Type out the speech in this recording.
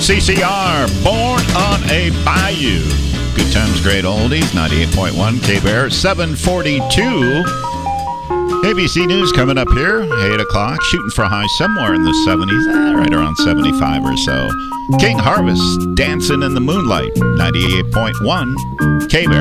CCR, Born on a Bayou. Good times, great oldies, 98.1 K-Bear, 742. ABC News coming up here, 8 o'clock, shooting for a high somewhere in the 70s, right around 75 or so. King Harvest, Dancing in the Moonlight, 98.1 K-Bear.